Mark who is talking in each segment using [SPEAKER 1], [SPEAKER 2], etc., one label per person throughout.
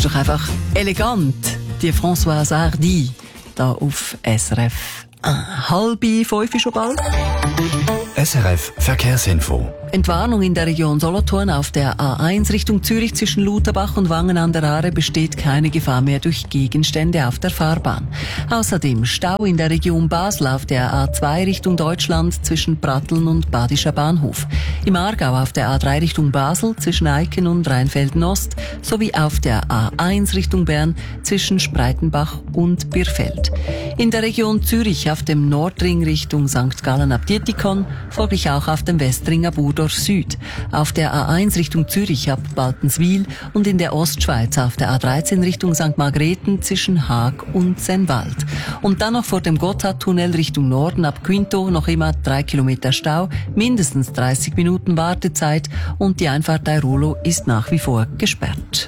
[SPEAKER 1] ist doch einfach elegant, die Françoise Hardy, da auf SRF 4:30 ist schon bald.
[SPEAKER 2] SRF Verkehrsinfo.
[SPEAKER 1] Entwarnung in der Region Solothurn auf der A1 Richtung Zürich zwischen Lutherbach und Wangen an der Aare besteht keine Gefahr mehr durch Gegenstände auf der Fahrbahn. Außerdem Stau in der Region Basel auf der A2 Richtung Deutschland zwischen Pratteln und Badischer Bahnhof. Im Aargau auf der A3 Richtung Basel zwischen Eiken und Rheinfelden Ost sowie auf der A1 Richtung Bern zwischen Spreitenbach und Birfeld. In der Region Zürich auf dem Nordring Richtung St. Gallen ab Dietikon, folglich auch auf dem Westring ab Urdorf Süd, auf der A1 Richtung Zürich ab Baltenswil und in der Ostschweiz auf der A13 Richtung St. Margrethen zwischen Haag und Sennwald. Und dann noch vor dem Gotthardtunnel Richtung Norden ab Quinto noch immer 3 Kilometer Stau, mindestens 30 Minuten Wartezeit und die Einfahrt Airulo ist nach wie vor gesperrt.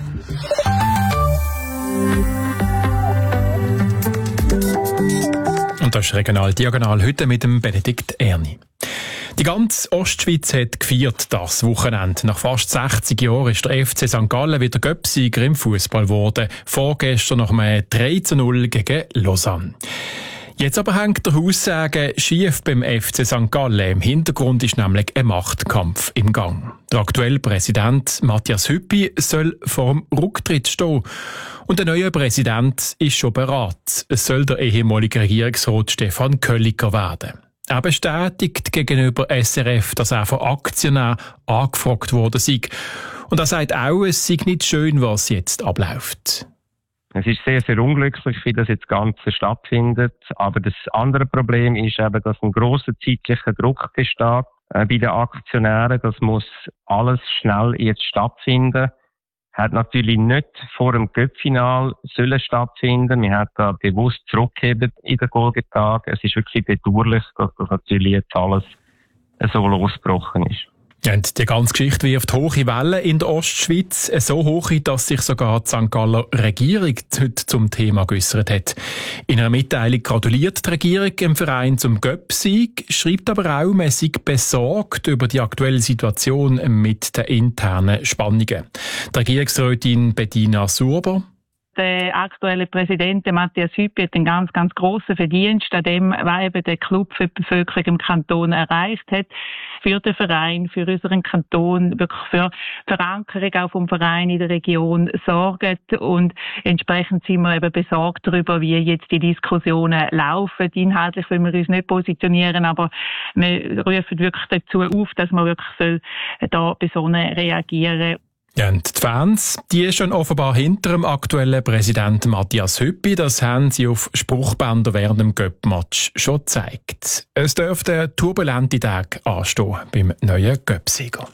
[SPEAKER 3] Und das ist Regional Diagonal heute mit dem Benedikt Erni. Die ganze Ostschweiz hat gefeiert das Wochenende. Nach fast 60 Jahren ist der FC St. Gallen wieder Göpsieger im Fußball geworden. Vorgestern nach einem 3:0 gegen Lausanne. Jetzt aber hängt der Haussegen schief beim FC St. Gallen. Im Hintergrund ist nämlich ein Machtkampf im Gang. Der aktuelle Präsident Matthias Hüppi soll vor dem Rücktritt stehen. Und der neue Präsident ist schon beraten. Es soll der ehemalige Regierungsrat Stefan Kölliker werden. Er bestätigt gegenüber SRF, dass er von Aktionären angefragt worden sei. Und er sagt auch, es sei nicht schön, was jetzt abläuft.
[SPEAKER 4] Es ist sehr, sehr unglücklich, wie das jetzt Ganze stattfindet. Aber das andere Problem ist eben, dass ein grosser zeitlicher Druck besteht bei den Aktionären. Das muss alles schnell jetzt stattfinden. Hat natürlich nicht vor dem Cup-Final sollen stattfinden. Wir haben da bewusst zurückgegeben in den Folgetagen. Es ist wirklich bedauerlich, dass das natürlich jetzt alles so losgebrochen ist.
[SPEAKER 3] Ja, und die ganze Geschichte wirft hohe Wellen in der Ostschweiz. So hoch, dass sich sogar die St. Galler Regierung heute zum Thema geäussert hat. In einer Mitteilung gratuliert die Regierung im Verein zum Göpp-Sieg, schreibt aber auch, man sei besorgt über die aktuelle Situation mit den internen Spannungen. Die Regierungsrätin Bettina Surber.
[SPEAKER 5] Der aktuelle Präsident Matthias Hüppi hat einen ganz, ganz grossen Verdienst an dem, was eben der Club für die Bevölkerung im Kanton erreicht hat. Für den Verein, für unseren Kanton, wirklich für Verankerung auch vom Verein in der Region sorgt. Und entsprechend sind wir eben besorgt darüber, wie jetzt die Diskussionen laufen. Inhaltlich wollen wir uns nicht positionieren, aber wir rufen wirklich dazu auf, dass man wirklich da besonnen reagieren soll.
[SPEAKER 3] Ja, und die Fans, die stehen offenbar hinter dem aktuellen Präsidenten Matthias Hüppi. Das haben sie auf Spruchbändern während dem Göpp-Match schon gezeigt. Es dürfte turbulente Tage anstehen beim neuen Göpp-Sieger.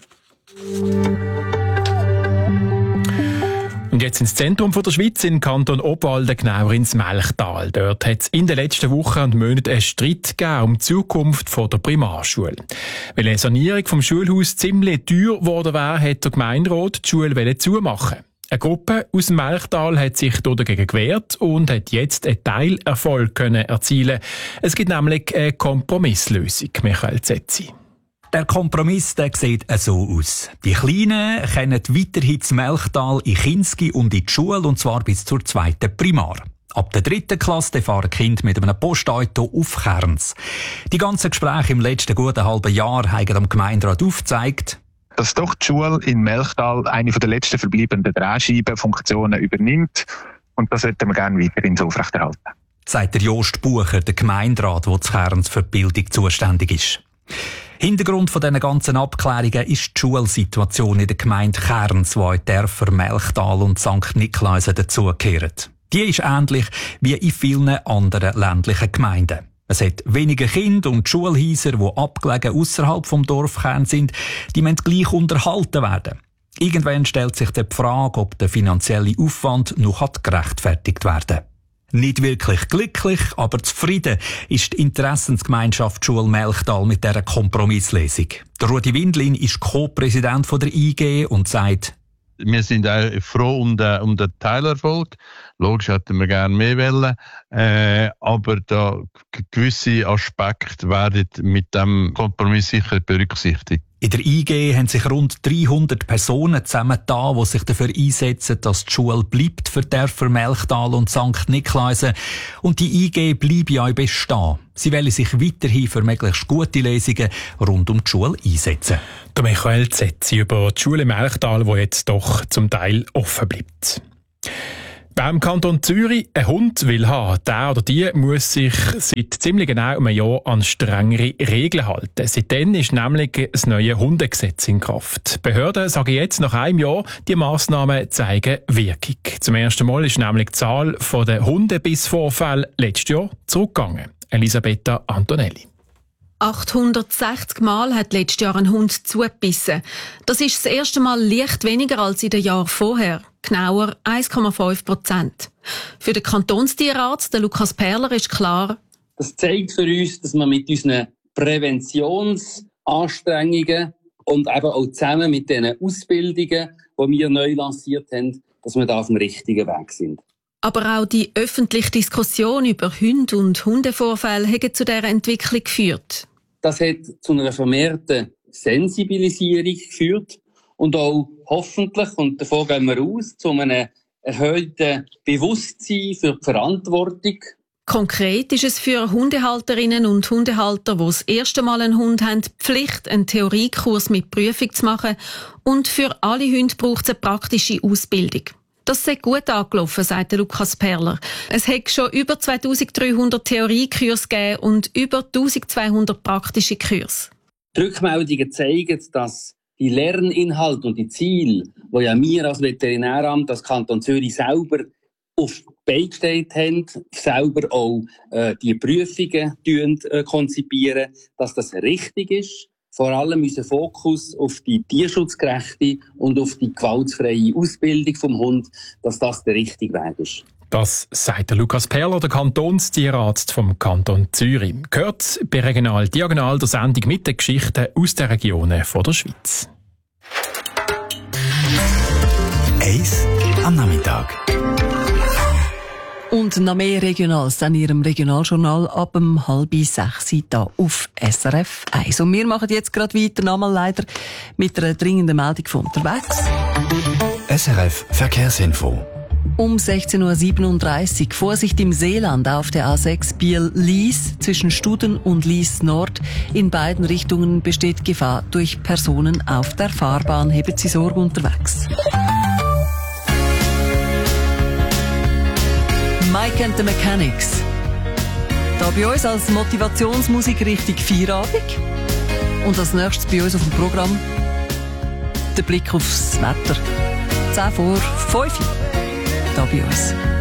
[SPEAKER 3] Und jetzt ins Zentrum der Schweiz, in Kanton Obwalden, genauer ins Melchtal. Dort hat es in den letzten Wochen und Monaten einen Streit gegeben um die Zukunft der Primarschule. Weil eine Sanierung vom Schulhaus ziemlich teuer geworden wäre, hat der Gemeinderat die Schule zumachen. Eine Gruppe aus dem Melchtal hat sich dagegen gewehrt und hat jetzt einen Teilerfolg erzielen. Es gibt nämlich eine Kompromisslösung, Michael Zetzi.
[SPEAKER 6] Der Kompromiss der sieht so aus. Die Kleinen können weiterhin das Melchtal in Kinski und in die Schule, und zwar bis zur 2. Primar. Ab der 3. Klasse fahren Kind mit einem Postauto auf Kerns. Die ganzen Gespräche im letzten guten halben Jahr haben am Gemeinderat aufgezeigt,
[SPEAKER 7] dass doch die Schule in Melchtal eine der letzten verbleibenden Drehscheibenfunktionen übernimmt. Und das sollten wir gerne weiterhin so aufrechterhalten.
[SPEAKER 6] Sagt der Jost Bucher, der Gemeinderat, der zu Kerns für die Bildung zuständig ist. Hintergrund von diesen ganzen Abklärungen ist die Schulsituation in der Gemeinde Kerns, wo in Dörfer Melchtal und St. Niklausen dazugehören. Die ist ähnlich wie in vielen anderen ländlichen Gemeinden. Es hat weniger Kinder und die Schulhäuser, die abgelegen ausserhalb vom Dorfkern sind, die müssen gleich unterhalten werden. Irgendwann stellt sich die Frage, ob der finanzielle Aufwand noch gerechtfertigt werden kann. Nicht wirklich glücklich, aber zufrieden ist die Interessensgemeinschaft Schule Melchtal mit dieser Kompromisslösung. Der Rudi Windlin ist Co-Präsident der IG und sagt,
[SPEAKER 8] wir sind auch froh um den Teilerfolg. Logisch hätten wir gerne mehr wollen, aber da gewisse Aspekte werden mit dem Kompromiss sicher berücksichtigt.
[SPEAKER 6] In der IG haben sich rund 300 Personen zusammengetan, die sich dafür einsetzen, dass die Schule bleibt für Dörfer Melchtal und St. Niklaisen. Und die IG bleibt ja bestehen. Sie wollen sich weiterhin für möglichst gute Lesungen rund um die Schule einsetzen.
[SPEAKER 3] Der Michael Zetzi über die Schule Melchtal, die jetzt doch zum Teil offen bleibt. Wer im Kanton Zürich einen Hund will haben, der oder die muss sich seit ziemlich genau einem Jahr an strengere Regeln halten. Seitdem ist nämlich das neue Hundegesetz in Kraft. Die Behörden sagen jetzt nach einem Jahr, die Massnahmen zeigen Wirkung. Zum ersten Mal ist nämlich die Zahl der Hundebissvorfälle letztes Jahr zurückgegangen. Elisabetta Antonelli.
[SPEAKER 9] 860 Mal hat letztes Jahr ein Hund zugebissen. Das ist das erste Mal leicht weniger als in den Jahren vorher. Genauer 1,5%. Für den Kantonstierarzt, Lukas Perler, ist klar:
[SPEAKER 10] Das zeigt für uns, dass wir mit unseren Präventionsanstrengungen und eben auch zusammen mit den Ausbildungen, die wir neu lanciert haben, dass wir da auf dem richtigen Weg sind.
[SPEAKER 9] Aber auch die öffentliche Diskussion über Hunde und Hundevorfälle hat zu dieser Entwicklung geführt.
[SPEAKER 10] Das hat zu einer vermehrten Sensibilisierung geführt und auch hoffentlich, und davon gehen wir aus, zu einem erhöhten Bewusstsein für die Verantwortung.
[SPEAKER 9] Konkret ist es für Hundehalterinnen und Hundehalter, die das erste Mal einen Hund haben, Pflicht, einen Theoriekurs mit Prüfung zu machen. Und für alle Hunde braucht es eine praktische Ausbildung. Das sei gut angelaufen, sagt Lukas Perler. Es hat schon über 2300 Theoriekurse gegeben und über 1200 praktische Kurse.
[SPEAKER 10] Die Rückmeldungen zeigen, dass die Lerninhalte und die Ziele, die ja wir als Veterinäramt, als Kanton Zürich selber auf die Beine gestellt haben, selber auch die Prüfungen konzipieren, dass das richtig ist. Vor allem unser Fokus auf die tierschutzgerechte und auf die gewaltfreie Ausbildung vom Hund, dass das der richtige Weg ist.
[SPEAKER 3] Das sagt der Lukas Perler, der Kantonstierarzt vom Kanton Zürich. Gehört bei Regional Diagonal der Sendung mit den Geschichten aus den Regionen von der Schweiz.
[SPEAKER 2] Eis am Nachmittag.
[SPEAKER 1] Und noch mehr Regionales an Ihrem Regionaljournal ab 5:30 hier auf SRF 1. Und wir machen jetzt gerade weiter, nochmal leider mit einer dringenden Meldung von unterwegs.
[SPEAKER 2] SRF Verkehrsinfo.
[SPEAKER 1] Um 16:37 Uhr Vorsicht im Seeland auf der A6 Biel-Lies zwischen Studen und Lies Nord. In beiden Richtungen besteht Gefahr durch Personen auf der Fahrbahn. Haben Sie Sorge unterwegs. Mike and the Mechanics. Da bei uns als Motivationsmusik richtig Feierabend. Und als nächstes bei uns auf dem Programm der Blick aufs Wetter. 10 vor 5 da bei uns.